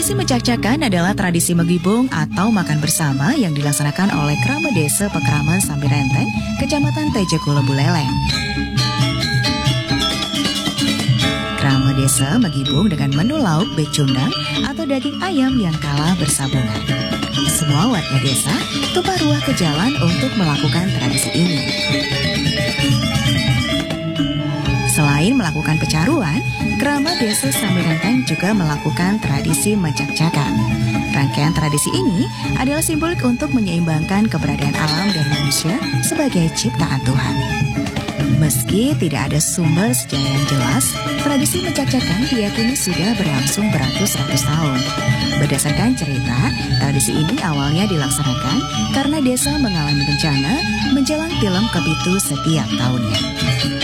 Tradisi mencak-cakan adalah tradisi megibung atau makan bersama yang dilaksanakan oleh Krama Desa Pekraman Sambirenteng, Kecamatan Tejekulo Buleleng. Krama Desa megibung dengan menu lauk becundang atau daging ayam yang kalah bersabungan. Semua warga desa tumpah ruah ke jalan untuk melakukan tradisi ini. Selain melakukan pecaruan, Krama Desa Sambirenteng juga melakukan tradisi mencak-cakan. Rangkaian tradisi ini adalah simbolik untuk menyeimbangkan keberadaan alam dan manusia sebagai ciptaan Tuhan. Meski tidak ada sumber sejarah yang jelas, tradisi mencak-cakan diyakini sudah berlangsung beratus-ratus tahun. Berdasarkan cerita, tradisi ini awalnya dilaksanakan karena desa mengalami bencana menjelang tilem kepitu setiap tahunnya.